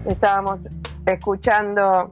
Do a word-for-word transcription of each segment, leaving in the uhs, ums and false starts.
Estábamos escuchando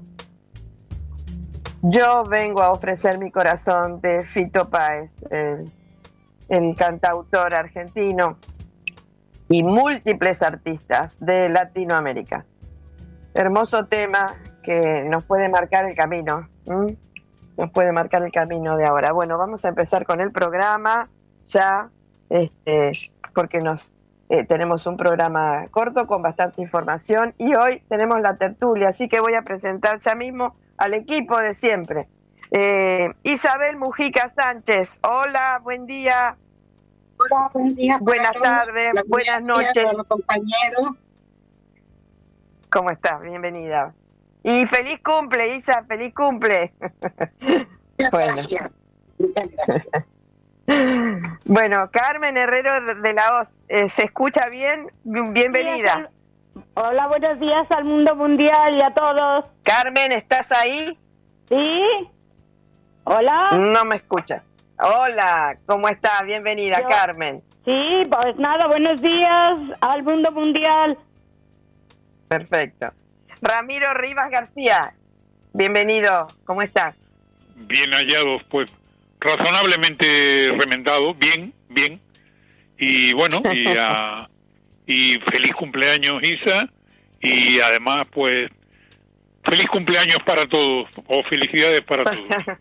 Yo vengo a ofrecer mi corazón de Fito Páez, el, el cantautor argentino y múltiples artistas de Latinoamérica. Hermoso tema que nos puede marcar el camino, ¿m? nos puede marcar el camino de ahora. Bueno, vamos a empezar con el programa ya, este, porque nos eh, tenemos un programa corto con bastante información y hoy tenemos la tertulia, así que voy a presentar ya mismo al equipo de siempre. Eh, Isabel Mujica Sánchez, hola, buen día. Hola, buen día. Buenas tardes, buenas noches. Compañero. ¿Cómo estás? Bienvenida. Y feliz cumple, Isa, feliz cumple. Muchas bueno. gracias. Muchas gracias. Bueno, Carmen Herrero de la Hoz, eh, ¿se escucha bien? Bienvenida. Hola, buenos días al mundo mundial y a todos. Carmen, ¿estás ahí? ¿Sí? Hola. No me escucha. Hola, ¿cómo estás? Bienvenida, Yo... Carmen. Sí, pues nada, buenos días al mundo mundial. Perfecto. Ramiro Rivas García, bienvenido, ¿cómo estás? Bien hallados, pues razonablemente remendado, bien, bien. Y bueno, y, uh, y feliz cumpleaños, Isa, y además, pues, feliz cumpleaños para todos, o felicidades para todos.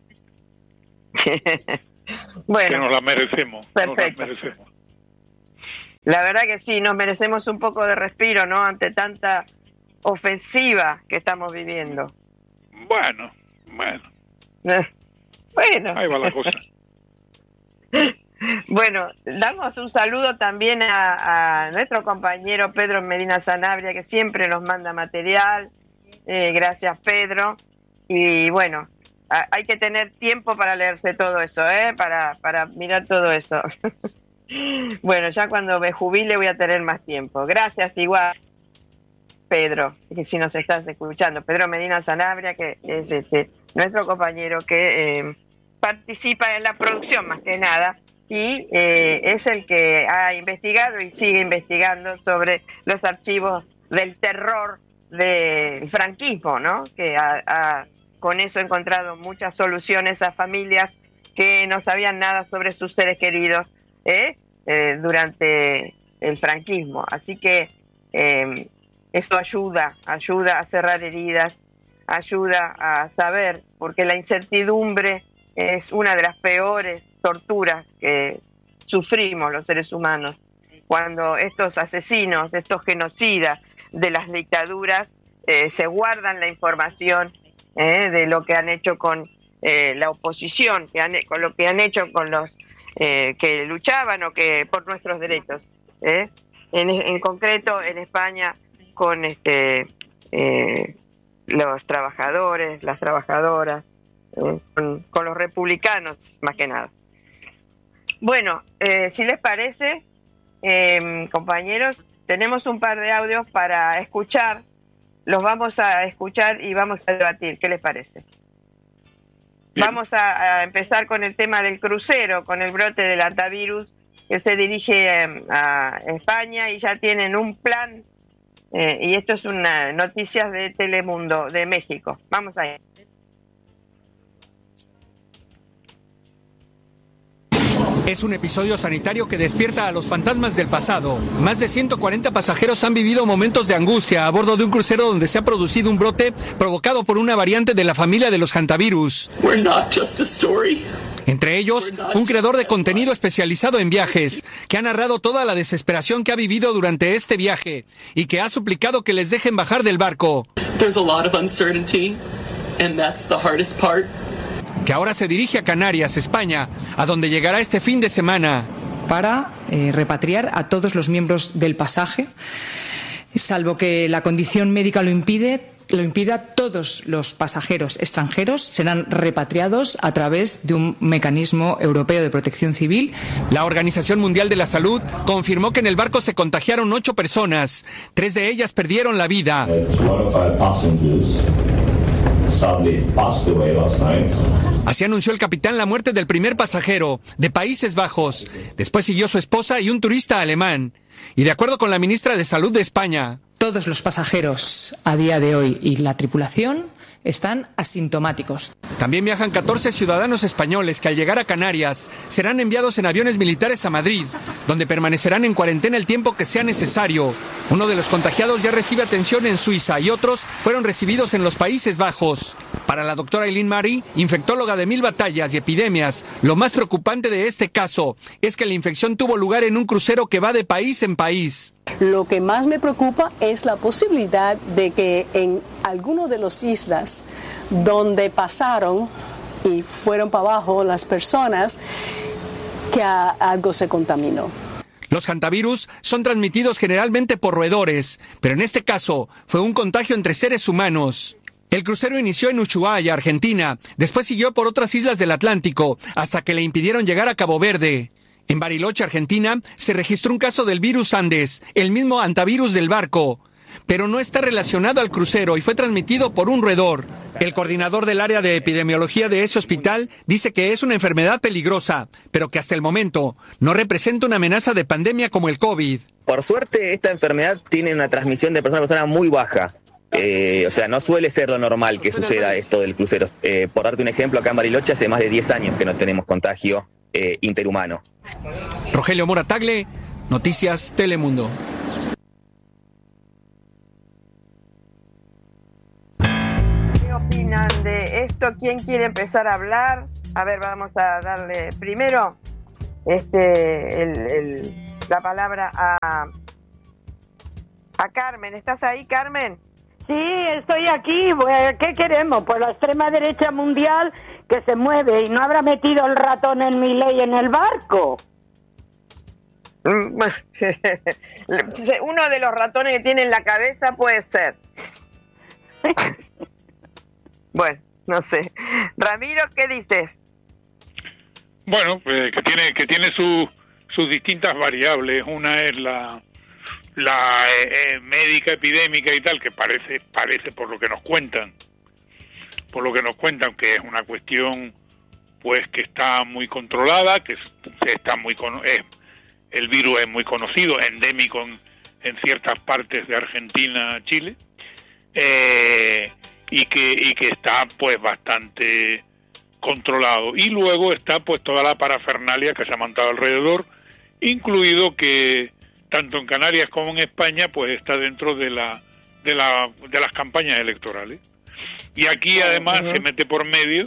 Bueno, que nos la merecemos. Perfecto. Nos la merecemos. La verdad que sí, nos merecemos un poco de respiro, ¿no? Ante tanta ofensiva que estamos viviendo. Bueno, bueno. Bueno. Ahí va la cosa. Bueno, damos un saludo también a, a nuestro compañero Pedro Medina Sanabria, que siempre nos manda material. Eh, gracias, Pedro. Y bueno, a, hay que tener tiempo para leerse todo eso, ¿eh? Para, para mirar todo eso. Bueno, ya cuando me jubile voy a tener más tiempo. Gracias igual, Pedro, que si nos estás escuchando. Pedro Medina Sanabria, que es este nuestro compañero que eh, participa en la producción más que nada y eh, es el que ha investigado y sigue investigando sobre los archivos del terror del franquismo, ¿no? Que ha, ha con eso encontrado muchas soluciones a familias que no sabían nada sobre sus seres queridos ¿eh? Eh, durante el franquismo. Así que eh, eso ayuda, ayuda a cerrar heridas, ayuda a saber, porque la incertidumbre es una de las peores torturas que sufrimos los seres humanos. Cuando estos asesinos, estos genocidas de las dictaduras eh, se guardan la información eh, de lo que han hecho con eh, la oposición, que han, con lo que han hecho con los eh, que luchaban o que por nuestros derechos. ¿eh? En, en concreto, en España, con este eh, los trabajadores, las trabajadoras, eh, con, con los republicanos, más que nada. Bueno, eh, si les parece, eh, compañeros, tenemos un par de audios para escuchar, los vamos a escuchar y vamos a debatir. ¿Qué les parece? Bien. Vamos a, a empezar con el tema del crucero, con el brote del hantavirus que se dirige eh, a España y ya tienen un plan, eh, y esto es una noticias de Telemundo de México. Vamos allá. Es un episodio sanitario que despierta a los fantasmas del pasado. Más de ciento cuarenta pasajeros han vivido momentos de angustia a bordo de un crucero donde se ha producido un brote provocado por una variante de la familia de los hantavirus. Entre ellos, un creador de contenido especializado en viajes, que ha narrado toda la desesperación que ha vivido durante este viaje y que ha suplicado que les dejen bajar del barco. There's a lot of uncertainty, and that's the hardest part. Que ahora se dirige a Canarias, España, a donde llegará este fin de semana. Para eh, repatriar a todos los miembros del pasaje, salvo que la condición médica lo impide, lo impida, todos los pasajeros extranjeros serán repatriados a través de un mecanismo europeo de protección civil. La Organización Mundial de la Salud confirmó que en el barco se contagiaron ocho personas. Tres de ellas perdieron la vida. Así anunció el capitán la muerte del primer pasajero, de Países Bajos. Después siguió su esposa y un turista alemán. Y de acuerdo con la ministra de Salud de España, Todos los pasajeros a día de hoy y la tripulación están asintomáticos. También viajan catorce ciudadanos españoles que al llegar a Canarias serán enviados en aviones militares a Madrid, donde permanecerán en cuarentena el tiempo que sea necesario. Uno de los contagiados ya recibe atención en Suiza y otros fueron recibidos en los Países Bajos. Para la doctora Eileen Mari, infectóloga de mil batallas y epidemias, lo más preocupante de este caso es que la infección tuvo lugar en un crucero que va de país en país. Lo que más me preocupa es la posibilidad de que en alguno de las islas donde pasaron y fueron para abajo las personas, que a, algo se contaminó. Los hantavirus son transmitidos generalmente por roedores, pero en este caso fue un contagio entre seres humanos. El crucero inició en Ushuaia, Argentina, después siguió por otras islas del Atlántico, hasta que le impidieron llegar a Cabo Verde. En Bariloche, Argentina, se registró un caso del virus Andes, el mismo hantavirus del barco, pero no está relacionado al crucero y fue transmitido por un roedor. El coordinador del área de epidemiología de ese hospital dice que es una enfermedad peligrosa, pero que hasta el momento no representa una amenaza de pandemia como el COVID. Por suerte, esta enfermedad tiene una transmisión de persona a persona muy baja. Eh, o sea, no suele ser lo normal que suceda esto del crucero. Eh, por darte un ejemplo, acá en Bariloche hace más de diez años que no tenemos contagio eh, interhumano. Rogelio Mora Tagle, Noticias Telemundo. ¿Qué opinan de esto? ¿Quién quiere empezar a hablar? A ver, vamos a darle primero este, el, el, la palabra a, a Carmen. ¿Estás ahí, Carmen? Sí, estoy aquí. ¿Qué queremos? Pues la extrema derecha mundial que se mueve y no habrá metido el ratón en Milei en el barco. Uno de los ratones que tiene en la cabeza puede ser. Bueno, no sé. Ramiro, ¿qué dices? Bueno, eh, que tiene que tiene su, sus distintas variables. Una es la la eh, médica epidémica y tal, que parece parece por lo que nos cuentan, por lo que nos cuentan que es una cuestión pues que está muy controlada, que está muy con, es, el virus es muy conocido, endémico en, en ciertas partes de Argentina, Chile, eh, y que y que está pues bastante controlado. Y luego está pues toda la parafernalia que se ha montado alrededor, incluido que tanto en Canarias como en España pues está dentro de la de la de las campañas electorales. Y aquí además uh-huh. se mete por medio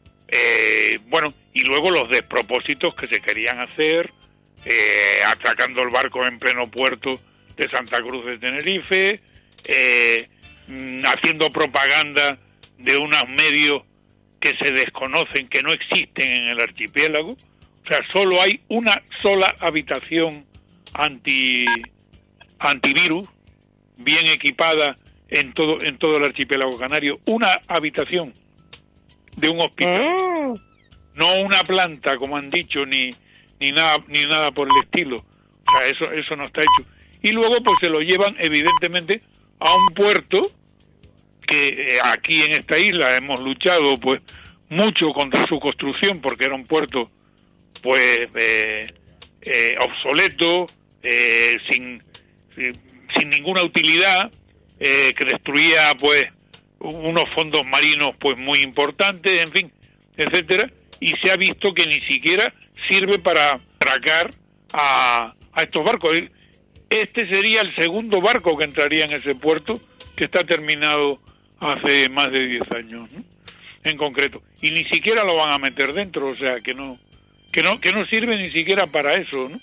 eh, bueno, y luego los despropósitos que se querían hacer, eh, atracando el barco en pleno puerto de Santa Cruz de Tenerife, eh, haciendo propaganda de unos medios que se desconocen, que no existen en el archipiélago. O sea, solo hay una sola habitación anti antivirus bien equipada en todo en todo el archipiélago canario, una habitación de un hospital, mm. no una planta como han dicho, ni ni nada ni nada por el estilo. O sea, eso eso no está hecho. Y luego pues se lo llevan evidentemente a un puerto que eh, aquí en esta isla hemos luchado pues mucho contra su construcción, porque era un puerto pues eh, eh, obsoleto, eh, sin, sin sin ninguna utilidad, eh, que destruía pues unos fondos marinos pues muy importantes, en fin, etcétera, y se ha visto que ni siquiera sirve para atracar a, a estos barcos. Este sería el segundo barco que entraría en ese puerto, que está terminado hace más de diez años, ¿no? En concreto, y ni siquiera lo van a meter dentro, o sea que no que no que no sirve ni siquiera para eso, ¿no?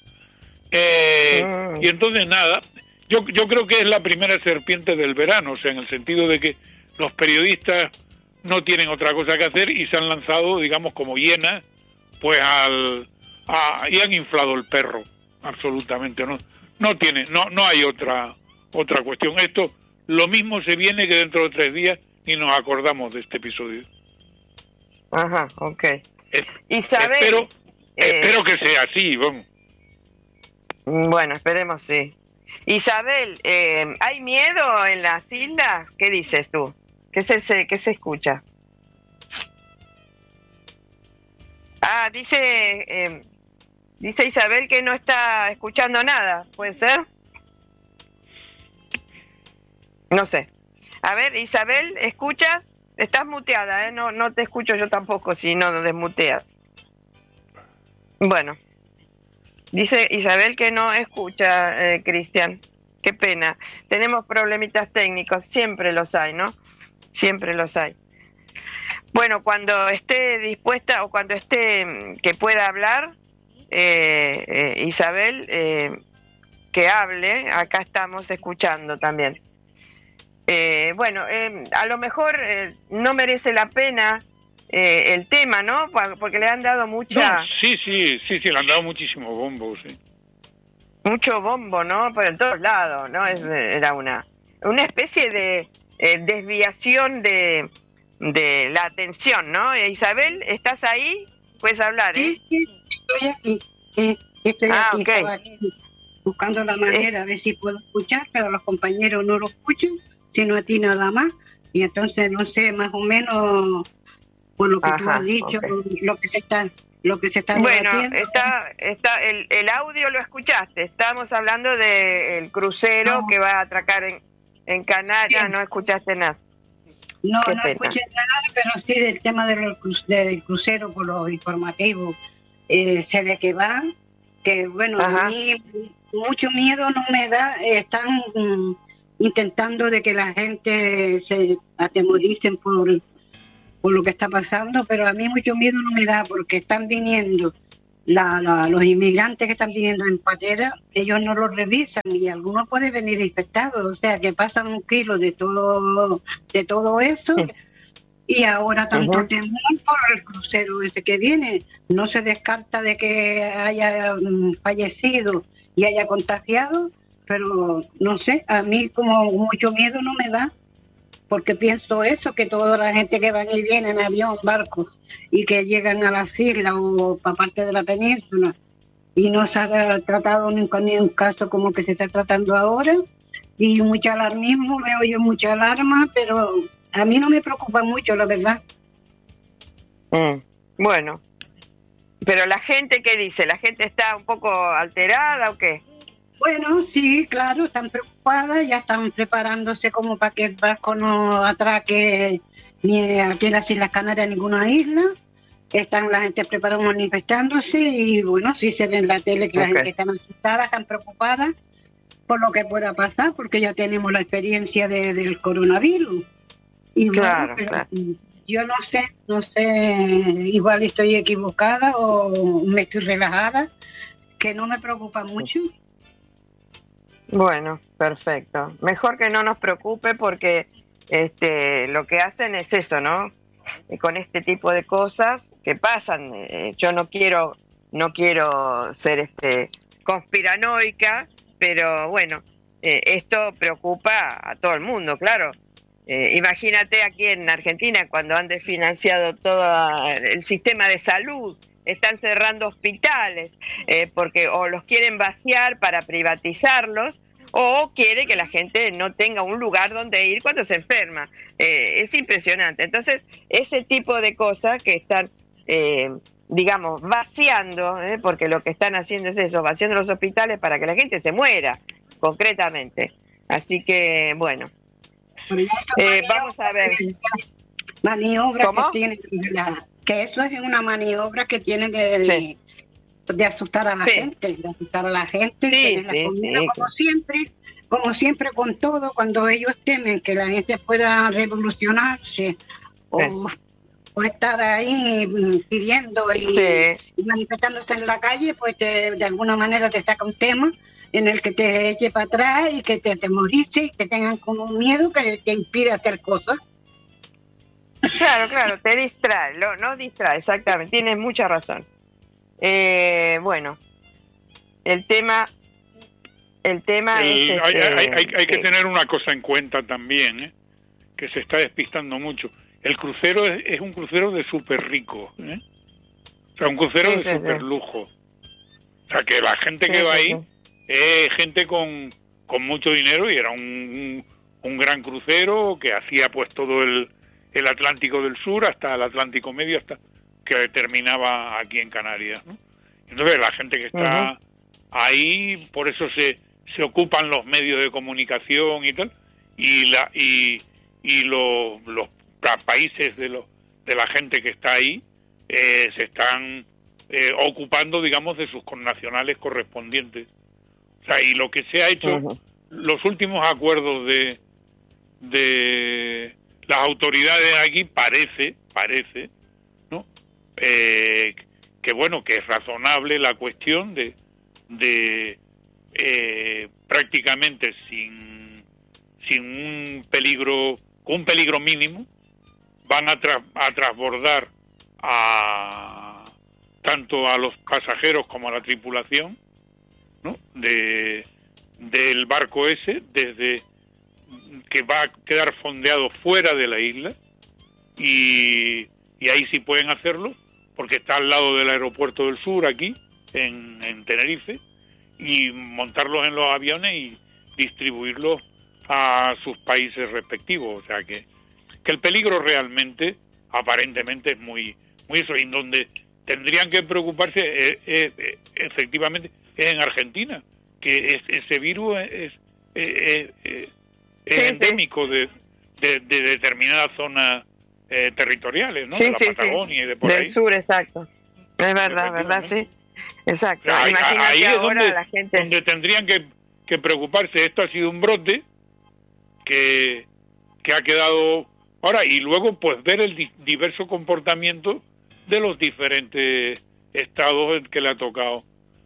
Eh, ah. Y entonces nada, yo yo creo que es la primera serpiente del verano, o sea, en el sentido de que los periodistas no tienen otra cosa que hacer y se han lanzado, digamos, como hienas, pues al a, y han inflado el perro, absolutamente, no no tiene no no hay otra otra cuestión. Esto lo mismo se viene que dentro de tres días y nos acordamos de este episodio. Ajá, ok. Es, Isabel, espero, eh, espero que sea así, vamos. Bueno, esperemos, sí. Isabel, eh, ¿hay miedo en las islas? ¿Qué dices tú? ¿Qué se, qué se escucha? Ah, dice, eh, dice Isabel que no está escuchando nada, ¿puede ser? No sé. A ver, Isabel, ¿escuchas? Estás muteada, ¿eh? No, no te escucho yo tampoco si no nos desmuteas. Bueno. Dice Isabel que no escucha, eh, Cristian. Qué pena. Tenemos problemitas técnicos, siempre los hay, ¿no? Siempre los hay. Bueno, cuando esté dispuesta o cuando esté que pueda hablar, eh, eh, Isabel, eh, que hable, acá estamos escuchando también. Eh, bueno, eh, a lo mejor eh, no merece la pena eh, el tema, ¿no? Porque le han dado mucha... No, sí, sí, sí, sí, le han dado muchísimo bombo, sí. Mucho bombo, ¿no? Por en todos lados, ¿no? Es, era una una especie de eh, desviación de, de la atención, ¿no? Eh, Isabel, ¿estás ahí? Puedes hablar, ¿eh? Sí, sí, estoy aquí. Sí, estoy ah, aquí, okay. estaba aquí buscando la manera, eh. a ver si puedo escuchar, pero a los compañeros no lo escuchan, sino a ti nada más. Y entonces no sé más o menos por lo que Ajá, tú has dicho, okay. lo que se está... lo que se está bueno, debatiendo. está, está el, el audio lo escuchaste, estamos hablando del de crucero no. que va a atracar en, en Canarias, sí. No escuchaste nada. No, Qué no pena. escuché nada, pero sí del tema del, del crucero por los informativos, eh, sé de qué va, que bueno, Ajá. a mí mucho miedo no me da, eh, están um, intentando de que la gente se atemoricen por por lo que está pasando, pero a mí mucho miedo no me da porque están viniendo la, la, los inmigrantes que están viniendo en patera, ellos no los revisan y algunos pueden venir infectados, o sea que pasan un kilo de todo de todo eso sí. Y ahora tanto uh-huh. temor por el crucero ese que viene, no se descarta de que haya um, fallecido y haya contagiado, pero no sé, a mí como mucho miedo no me da. Porque pienso eso, que toda la gente que van y vienen en avión, barco, y que llegan a las islas o para parte de la península, y no se ha tratado nunca ni un caso como que se está tratando ahora, y mucho alarmismo, veo yo mucha alarma, pero a mí no me preocupa mucho, la verdad. Mm, bueno, pero la gente, ¿qué dice? ¿La gente está un poco alterada o qué? Bueno, sí, claro, están preocupadas, ya están preparándose como para que el barco no atraque ni aquí en las Islas Canarias, ninguna isla. Están la gente preparada, manifestándose y bueno, sí se ve en la tele que okay. la gente está asustada, están preocupadas por lo que pueda pasar, porque ya tenemos la experiencia de, del coronavirus. Y claro, bueno, claro. Yo no sé, no sé, igual estoy equivocada o me estoy relajada, que no me preocupa mucho. Bueno, perfecto. Mejor que no nos preocupe porque este lo que hacen es eso, ¿no? Y con este tipo de cosas que pasan, eh, yo no quiero no quiero ser este conspiranoica, pero bueno, eh, esto preocupa a todo el mundo, claro. Eh, imagínate aquí en Argentina cuando han desfinanciado todo el sistema de salud. Están cerrando hospitales eh, porque o los quieren vaciar para privatizarlos o quiere que la gente no tenga un lugar donde ir cuando se enferma. Eh, es impresionante. Entonces, ese tipo de cosas que están, eh, digamos, vaciando, eh, porque lo que están haciendo es eso, vaciando los hospitales para que la gente se muera, concretamente. Así que, bueno, eh, vamos a ver. Maniobra ¿Cómo? que tiene la... que eso es una maniobra que tienen de, sí. de, de asustar a la sí. gente, de asustar a la gente, sí, la sí, comida, sí. como siempre, como siempre con todo, cuando ellos temen que la gente pueda revolucionarse sí. o, o estar ahí pidiendo y, sí. y manifestándose en la calle, pues te, de alguna manera te saca un tema en el que te eche para atrás y que te atemorice y que tengan como un miedo que te impide hacer cosas. Claro, claro, te distrae, lo, no distrae, exactamente, tienes mucha razón. Eh, bueno, el tema, el tema el, es... Hay, este, hay, hay, hay que tener una cosa en cuenta también, ¿eh? Que se está despistando mucho. El crucero es, es un crucero de súper rico, ¿eh? O sea, un crucero sí, de sí, súper lujo. O sea, que la gente sí, que va sí, ahí sí. es gente con, con mucho dinero y era un, un, un gran crucero que hacía pues todo el... el Atlántico del Sur hasta el Atlántico Medio, hasta que terminaba aquí en Canarias, ¿no? Entonces la gente que está uh-huh. ahí, por eso se, se ocupan los medios de comunicación y tal, y la y y lo, los países de los de la gente que está ahí eh, se están eh, ocupando, digamos, de sus connacionales correspondientes. O sea, y lo que se ha hecho, uh-huh. los últimos acuerdos de de las autoridades aquí parece parece no eh, que bueno que es razonable la cuestión de de eh, prácticamente sin sin un peligro con un peligro mínimo van a, tra- a transbordar a tanto a los pasajeros como a la tripulación, ¿no? de del barco ese, desde que va a quedar fondeado fuera de la isla, y, y ahí sí pueden hacerlo porque está al lado del aeropuerto del sur aquí en, en Tenerife, y montarlos en los aviones y distribuirlos a sus países respectivos. O sea que, que el peligro realmente aparentemente es muy muy eso, y donde tendrían que preocuparse eh, eh, eh, efectivamente es en Argentina, que es, ese virus es, es, es, es, es sí, endémico sí. De, de, de determinadas zonas eh, territoriales, ¿no? Sí, de la sí, Patagonia sí. y de por del ahí. sur, exacto. Es verdad, verdad, sí. Exacto. O sea, ahí, ahí es ahora donde, la gente... donde tendrían que, que preocuparse. Esto ha sido un brote que, que ha quedado ahora, y luego pues ver el di- diverso comportamiento de los diferentes estados en que le ha tocado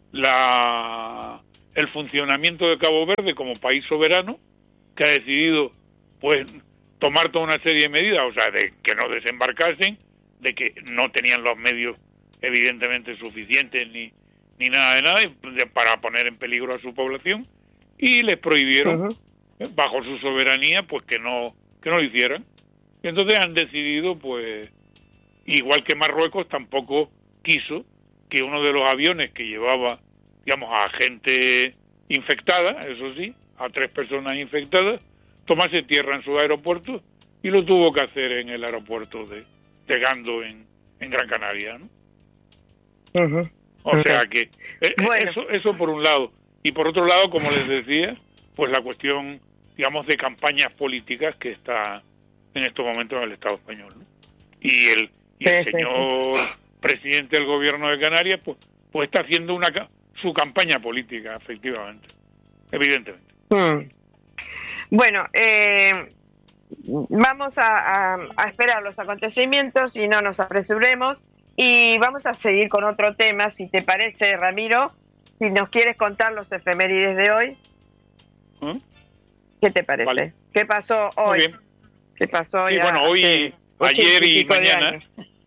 la el funcionamiento de Cabo Verde como país soberano, que ha decidido pues tomar toda una serie de medidas, o sea, de que no desembarcasen, de que no tenían los medios evidentemente suficientes ni ni nada de nada de, para poner en peligro a su población, y les prohibieron uh-huh. bajo su soberanía pues que no que no lo hicieran. Y entonces han decidido, pues igual que Marruecos tampoco quiso que uno de los aviones que llevaba, digamos, a gente infectada, eso sí, a tres personas infectadas, tomase tierra en su aeropuerto, y lo tuvo que hacer en el aeropuerto de, de Gando en, en Gran Canaria, ¿no? Uh-huh. O uh-huh. sea que eh, bueno. eso eso por un lado, y por otro lado, como les decía, pues la cuestión, digamos, de campañas políticas que está en estos momentos en el Estado español, ¿no? Y el, y el sí, señor sí, sí. presidente del gobierno de Canarias pues pues está haciendo una su campaña política, efectivamente, evidentemente. Hmm. Bueno, eh, vamos a, a, a esperar los acontecimientos y no nos apresuremos, y vamos a seguir con otro tema, si te parece, Ramiro, si nos quieres contar los efemérides de hoy. ¿Mm? ¿Qué te parece? Vale. ¿Qué pasó hoy? Muy bien. ¿Qué pasó hoy? Sí, bueno, hoy, ayer y mañana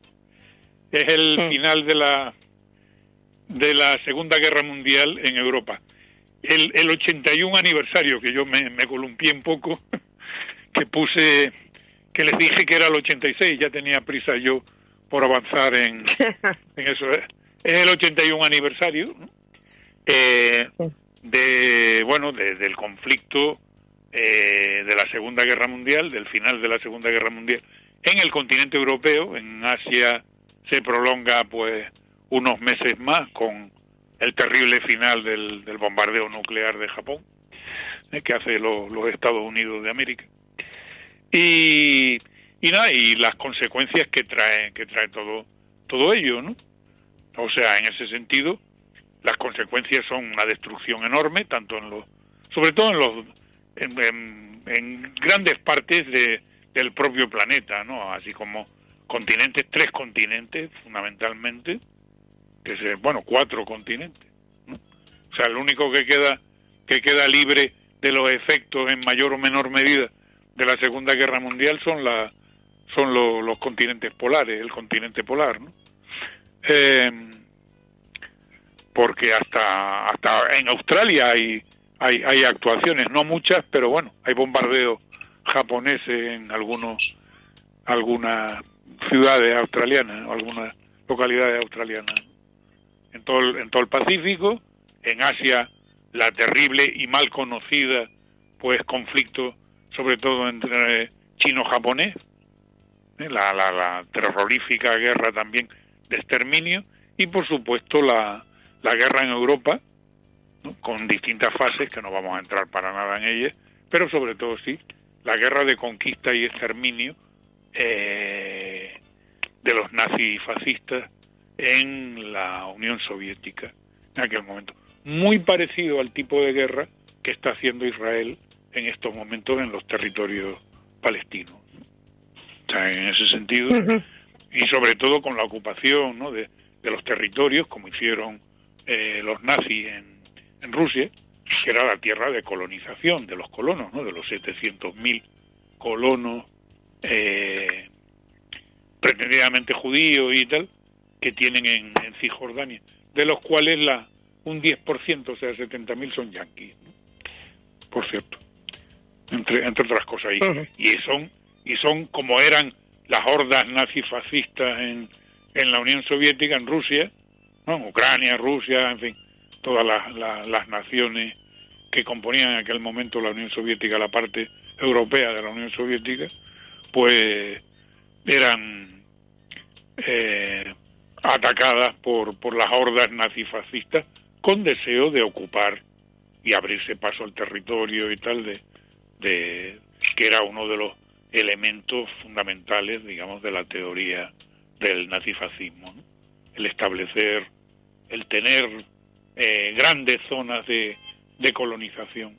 es el sí. final de la de la Segunda Guerra Mundial en Europa. El, el ochenta y un aniversario, que yo me, me columpié un poco, que puse, que les dije que era el ochenta y seis, ya tenía prisa yo por avanzar en, en eso. Es el ochenta y un aniversario, ¿no? eh, de, bueno, de, del conflicto eh, de la Segunda Guerra Mundial, del final de la Segunda Guerra Mundial en el continente europeo. En Asia se prolonga pues unos meses más con el terrible final del, del bombardeo nuclear de Japón, eh, que hace lo, los Estados Unidos de América, y, y nada, y las consecuencias que trae que trae todo todo ello, ¿no? O sea, en ese sentido, las consecuencias son una destrucción enorme, tanto en los, sobre todo en los, en, en, en grandes partes de, del propio planeta, ¿no? Así como continentes, tres continentes fundamentalmente, que es, bueno, cuatro continentes, ¿no? O sea, el único que queda que queda libre de los efectos en mayor o menor medida de la Segunda Guerra Mundial son la son lo, los continentes polares, el continente polar, ¿no? Eh, porque hasta hasta en Australia hay hay hay actuaciones, no muchas, pero bueno, hay bombardeos japoneses en algunos algunas ciudades australianas, algunas localidades australianas. En todo el, en todo el Pacífico, en Asia, la terrible y mal conocida pues conflicto, sobre todo entre chino-japonés, ¿eh? la, la, la terrorífica guerra también de exterminio, y por supuesto la, la guerra en Europa, ¿no? Con distintas fases, que no vamos a entrar para nada en ellas, pero sobre todo sí, la guerra de conquista y exterminio eh, de los nazis fascistas en la Unión Soviética en aquel momento. Muy parecido al tipo de guerra que está haciendo Israel en estos momentos en los territorios palestinos. O sea, en ese sentido, uh-huh. y sobre todo con la ocupación, ¿no?, de, de los territorios, como hicieron eh, los nazis en, en Rusia, que era la tierra de colonización de los colonos, ¿no?, de los setecientos mil colonos eh, pretendidamente judíos y tal, que tienen en, en Cisjordania, de los cuales la un diez por ciento, o sea, setenta mil son yanquis, ¿no?, por cierto, entre entre otras cosas. Y, uh-huh. y son y son como eran las hordas nazifascistas en, en la Unión Soviética, en Rusia, ¿no?, Ucrania, Rusia, en fin, todas las, las, las naciones que componían en aquel momento la Unión Soviética, la parte europea de la Unión Soviética, pues eran eh, atacadas por, por las hordas nazifascistas con deseo de ocupar y abrirse paso al territorio y tal, de, de que era uno de los elementos fundamentales, digamos, de la teoría del nazifascismo, ¿no? El establecer, el tener eh, grandes zonas de, de colonización,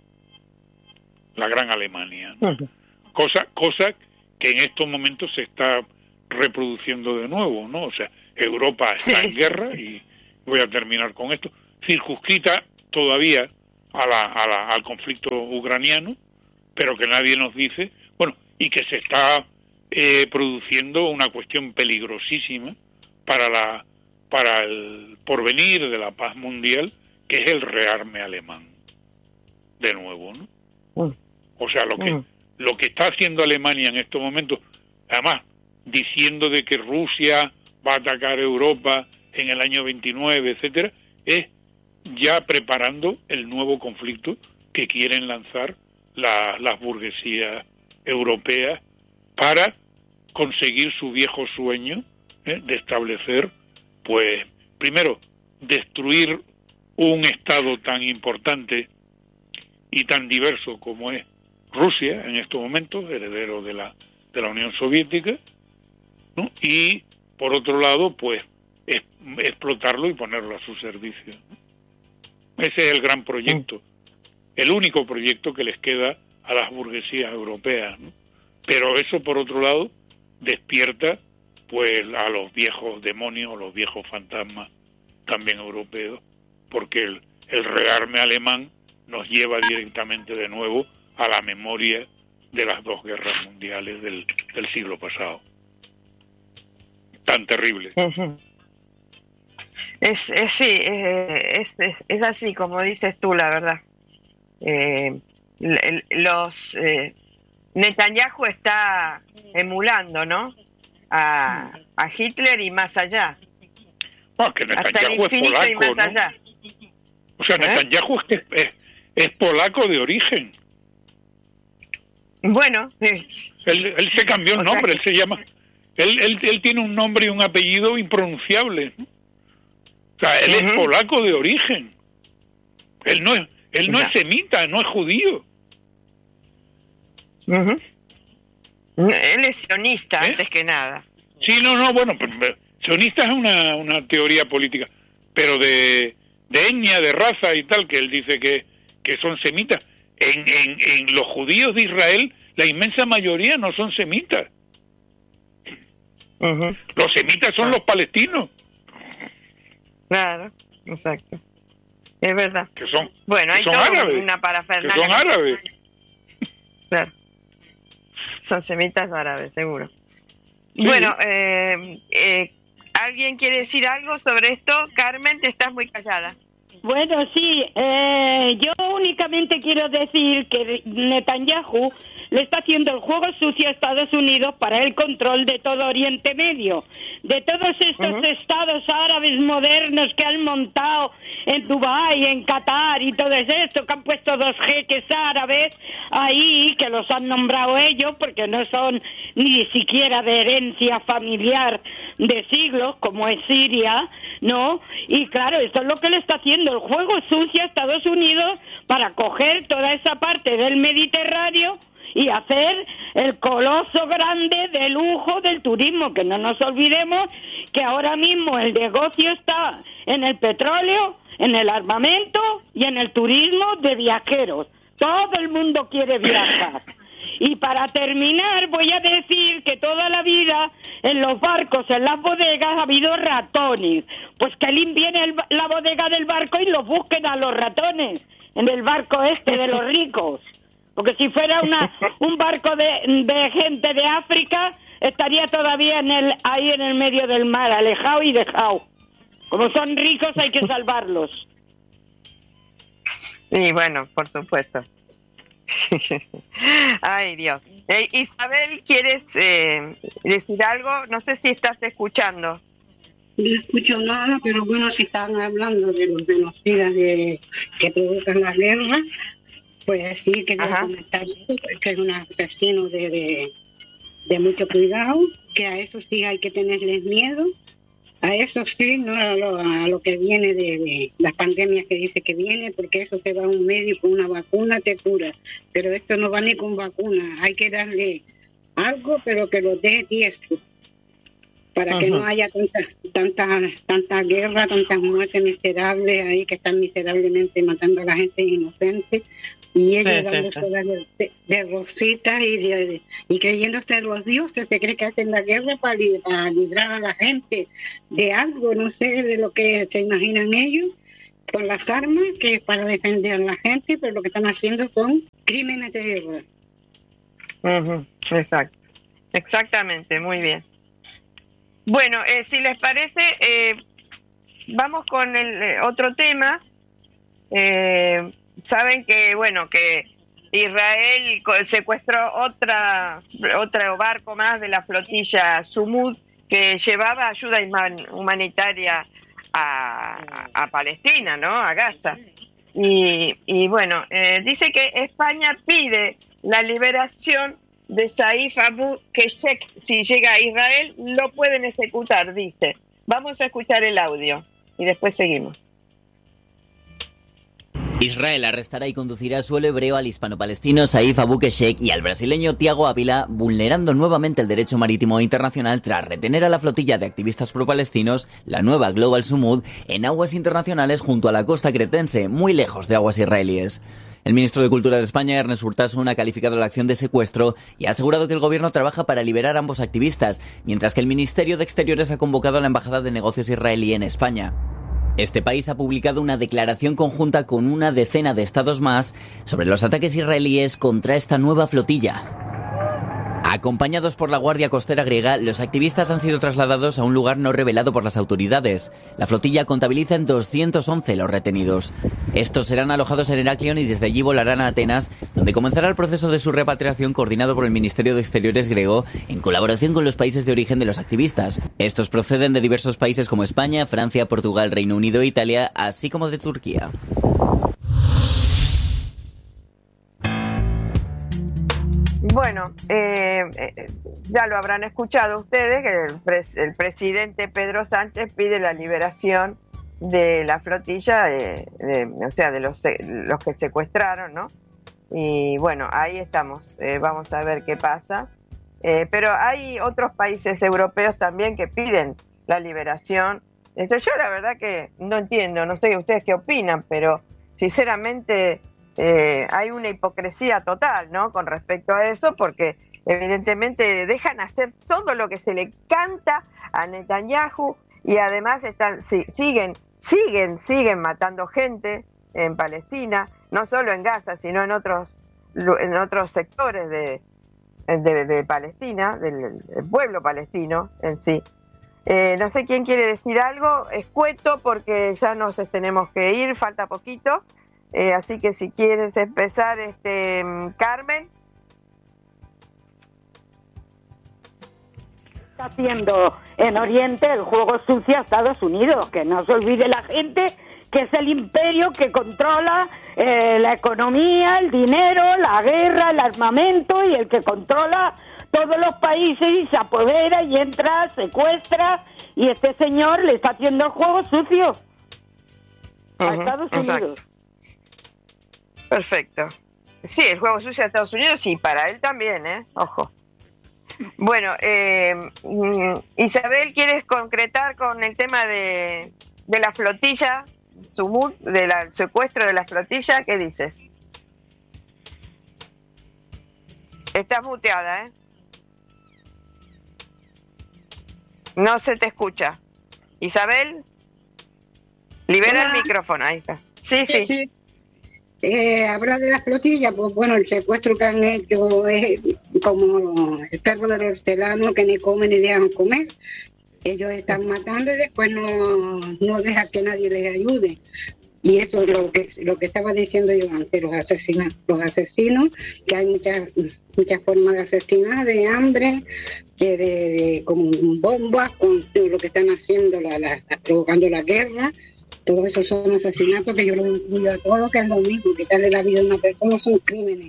la Gran Alemania, ¿no? Uh-huh. cosa cosa que en estos momentos se está reproduciendo de nuevo, ¿no? O sea, Europa está sí. en guerra, y voy a terminar con esto, circunscrita todavía a la, a la, al conflicto ucraniano, pero que nadie nos dice, bueno, y que se está eh, produciendo una cuestión peligrosísima para la para el porvenir de la paz mundial, que es el rearme alemán, de nuevo, ¿no? Uh. O sea, lo que uh. lo que está haciendo Alemania en estos momentos, además diciendo de que Rusia va a atacar Europa en el año veintinueve, etcétera, es ya preparando el nuevo conflicto que quieren lanzar la, las burguesías europeas para conseguir su viejo sueño, ¿eh?, de establecer, pues, primero, destruir un Estado tan importante y tan diverso como es Rusia en estos momentos, heredero de la de la Unión Soviética, ¿no? Y por otro lado, pues, es, explotarlo y ponerlo a su servicio, ¿no? Ese es el gran proyecto, el único proyecto que les queda a las burguesías europeas, ¿no? Pero eso, por otro lado, despierta, pues, a los viejos demonios, los viejos fantasmas también europeos, porque el, el rearme alemán nos lleva directamente de nuevo a la memoria de las dos guerras mundiales del, del siglo pasado. Tan terrible. Uh-huh. Es, es sí, es, es, es así como dices tú, la verdad. Eh, los eh, Netanyahu está emulando, ¿no?, a, a Hitler y más allá. No, que Netanyahu es polaco, y más, ¿no?, allá. O sea, ¿Eh? Netanyahu es, es, es polaco de origen. Bueno, sí. Él, él se cambió el nombre, o sea, él se llama... Él, él, él tiene un nombre y un apellido impronunciables, ¿no? O sea, él uh-huh. es polaco de origen. Él no es, él no, no. es semita, no es judío. Uh-huh. Él es sionista, ¿Eh? antes que nada. Sí, no, no, bueno, pues, sionista es una, una teoría política, pero de, de etnia, de raza y tal, que él dice que, que son semitas. En, en, en los judíos de Israel, la inmensa mayoría no son semitas. Uh-huh. Los semitas son ah. los palestinos. Claro, exacto. Es verdad. Que son, bueno, que hay son todo árabes. Una parafernalia. Que son árabes. Claro. Son semitas árabes, seguro. Sí. Bueno, eh, eh, ¿alguien quiere decir algo sobre esto? Carmen, te estás muy callada. Bueno, sí, eh, yo únicamente quiero decir que Netanyahu le está haciendo el juego sucio a Estados Unidos para el control de todo Oriente Medio, de todos estos uh-huh. estados árabes modernos que han montado en Dubái, en Qatar y todo esto, que han puesto dos jeques árabes ahí, que los han nombrado ellos porque no son ni siquiera de herencia familiar de siglos, como es Siria, ¿no? Y claro, esto es lo que le está haciendo el juego sucio a Estados Unidos para coger toda esa parte del Mediterráneo y hacer el coloso grande de lujo del turismo, que no nos olvidemos que ahora mismo el negocio está en el petróleo, en el armamento y en el turismo de viajeros. Todo el mundo quiere viajar. Y para terminar voy a decir que toda la vida en los barcos, en las bodegas, ha habido ratones. Pues que limpien el, la bodega del barco y los busquen a los ratones en el barco este de los ricos. Porque si fuera una un barco de, de gente de África, estaría todavía en el ahí en el medio del mar, alejado y dejado. Como son ricos hay que salvarlos. Y bueno, por supuesto. Ay, Dios. Eh, Isabel, ¿quieres eh, decir algo? No sé si estás escuchando. No escucho nada, pero bueno, si estaban hablando de los genocidas de, que provocan la guerra, pues sí quería comentar que es un asesino de, de, de mucho cuidado, que a eso sí hay que tenerles miedo. A eso sí, no a lo, a lo que viene de, de las pandemias que dice que viene, porque eso se va a un médico, una vacuna te cura, pero esto no va ni con vacuna, hay que darle algo, pero que lo deje tieso, para Ajá. que no haya tanta, tanta, tanta guerra, tantas muertes miserables ahí que están miserablemente matando a la gente inocente, y ellos sí, dando sí, sodas sí. de, de rositas y, de, y creyéndose los dioses, se cree que hacen la guerra para, para librar a la gente de algo, no sé, de lo que se imaginan ellos, con las armas, que es para defender a la gente, pero lo que están haciendo son crímenes de guerra. Uh-huh. Exacto, exactamente, muy bien. Bueno, eh, si les parece, eh, vamos con el eh, otro tema. Eh, Saben que, bueno, que Israel secuestró otra otro barco más de la flotilla Sumud que llevaba ayuda humanitaria a, a Palestina, ¿no? A Gaza. Y, y bueno, eh, dice que España pide la liberación de Saif Abu Keshek. Si llega a Israel, lo pueden ejecutar, dice. Vamos a escuchar el audio y después seguimos. Israel arrestará y conducirá a suelo hebreo al hispano-palestino Saif Abu Keshek y al brasileño Thiago Ávila, vulnerando nuevamente el derecho marítimo internacional tras retener a la flotilla de activistas pro-palestinos, la nueva Global Sumud, en aguas internacionales junto a la costa cretense, muy lejos de aguas israelíes. El ministro de Cultura de España, Ernest Urtasun, ha calificado la acción de secuestro y ha asegurado que el gobierno trabaja para liberar a ambos activistas, mientras que el Ministerio de Exteriores ha convocado a la Embajada de Negocios israelí en España. Este país ha publicado una declaración conjunta con una decena de estados más sobre los ataques israelíes contra esta nueva flotilla. Acompañados por la Guardia Costera griega, los activistas han sido trasladados a un lugar no revelado por las autoridades. La flotilla contabiliza en doscientos once los retenidos. Estos serán alojados en Heraklion y desde allí volarán a Atenas, donde comenzará el proceso de su repatriación coordinado por el Ministerio de Exteriores griego en colaboración con los países de origen de los activistas. Estos proceden de diversos países como España, Francia, Portugal, Reino Unido e Italia, así como de Turquía. Bueno, eh, eh, ya lo habrán escuchado ustedes, que el, pres- el presidente Pedro Sánchez pide la liberación de la flotilla, de, de, o sea, de los, los que secuestraron, ¿no? Y bueno, ahí estamos, eh, vamos a ver qué pasa. Eh, pero hay otros países europeos también que piden la liberación. Entonces yo la verdad que no entiendo, no sé ustedes qué opinan, pero sinceramente... Eh, hay una hipocresía total, ¿no? Con respecto a eso, porque evidentemente dejan hacer todo lo que se le canta a Netanyahu y además están sí, siguen, siguen, siguen matando gente en Palestina, no solo en Gaza, sino en otros en otros sectores de, de, de Palestina, del, del pueblo palestino en sí. Eh, no sé quién quiere decir algo, escueto, porque ya nos tenemos que ir, falta poquito. Eh, así que si quieres empezar, este Carmen. Está haciendo en Oriente el juego sucio a Estados Unidos, que no se olvide la gente que es el imperio que controla eh, la economía, el dinero, la guerra, el armamento y el que controla todos los países y se apodera y entra, secuestra, y este señor le está haciendo el juego sucio a uh-huh, Estados Unidos. Exacto. Perfecto. Sí, el juego sucio de Estados Unidos y para él también, ¿eh? Ojo. Bueno, eh, Isabel, ¿quieres concretar con el tema de, de la flotilla, Sumut, del secuestro de la flotilla? ¿Qué dices? Estás muteada, ¿eh? No se te escucha. Isabel, libera Hola. el micrófono, ahí está. Sí, sí. sí. sí. Eh, habla de la flotilla, pues bueno, el secuestro que han hecho es como el perro del hortelano que ni come ni dejan comer. Ellos están matando y después no, no dejan que nadie les ayude. Y eso es lo que lo que estaba diciendo yo antes, los asesinos, los asesinos, que hay muchas muchas formas de asesinar, de hambre, de, de, de con bombas, con lo que están haciendo, la, la, provocando la guerra. Todos esos son asesinatos que yo lo incluyo a todo, que es lo mismo, quitarle la vida a una persona son crímenes.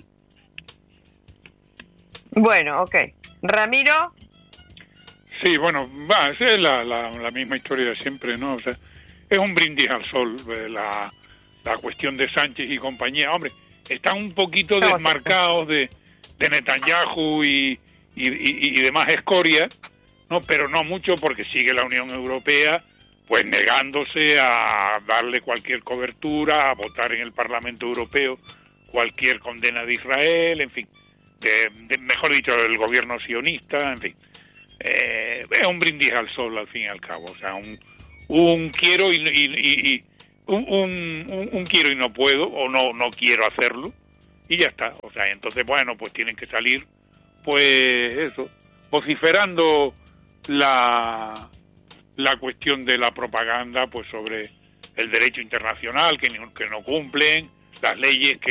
Bueno, ok. Ramiro. Sí, bueno, va, esa es la, la, la misma historia de siempre, ¿no? O sea, es un brindis al sol eh, la, la cuestión de Sánchez y compañía. Hombre, están un poquito no, desmarcados de, de Netanyahu y, y, y, y demás escoria, ¿no? Pero no mucho porque sigue la Unión Europea pues negándose a darle cualquier cobertura, a votar en el Parlamento Europeo cualquier condena de Israel, en fin, de, de, mejor dicho, el gobierno sionista, en fin. Eh, es un brindis al sol al fin y al cabo, o sea, un, un quiero y, y, y, y un, un, un quiero y no puedo, o no, no quiero hacerlo, y ya está. O sea, entonces, bueno, pues tienen que salir, pues eso, vociferando la... la cuestión de la propaganda pues sobre el derecho internacional que, que no cumplen, las leyes que